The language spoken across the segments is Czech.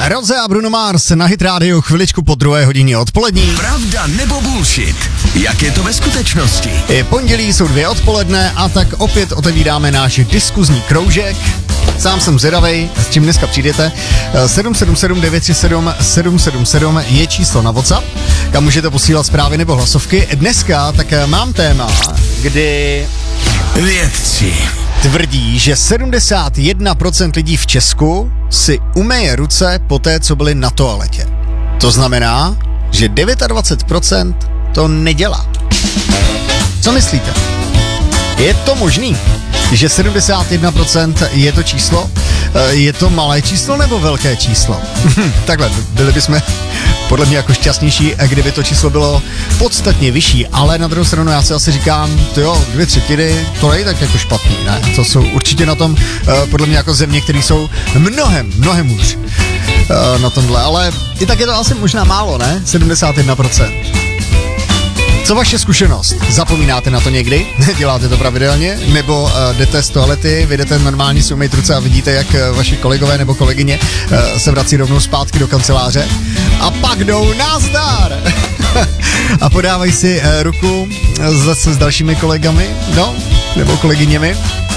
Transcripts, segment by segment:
Roze a Bruno Mars na Hit Radio chviličku po 2:00 odpolední. Pravda nebo bullshit? Jak je to ve skutečnosti? Je pondělí, jsou 2 odpoledne a tak opět otevíráme náš diskuzní kroužek. Sám jsem zvědavej, s čím dneska přijdete. 777 937 777 je číslo na WhatsApp, kam můžete posílat zprávy nebo hlasovky. Dneska tak mám téma, kdy Vědci tvrdí, že 71% lidí v Česku si umeje ruce po té, co byli na toaletě. To znamená, že 29% to nedělá. Co myslíte? Je to možný, že 71% je to číslo? Je to malé číslo nebo velké číslo? Takhle, byli bychom podle mě jako šťastnější, kdyby to číslo bylo podstatně vyšší, ale na druhou stranu já si asi říkám, to jo, 2/3, to není tak jako špatný, ne? To jsou určitě na tom, podle mě jako země, které jsou mnohem hůř na tomhle, ale i tak je to asi možná málo, ne? 71%. Co vaše zkušenost? Zapomínáte na to někdy? Děláte to pravidelně? Nebo jdete z toalety, vy jdete normálně si umýt ruce a vidíte, jak vaši kolegové nebo kolegyně se vrací rovnou zpátky do kanceláře a pak jdou nazdar! A podávají si ruku zase s dalšími kolegami, no, nebo kolegyněmi.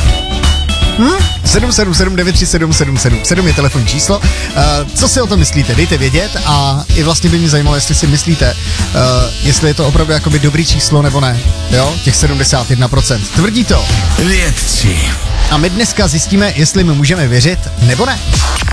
777 937 777 je telefonní číslo. Co si o tom myslíte? Dejte vědět a i vlastně by mě zajímalo, jestli si myslíte, jestli je to opravdu jakoby dobrý číslo nebo ne. Jo, těch 71%. Tvrdí to vědci. A my dneska zjistíme, jestli my můžeme věřit nebo ne.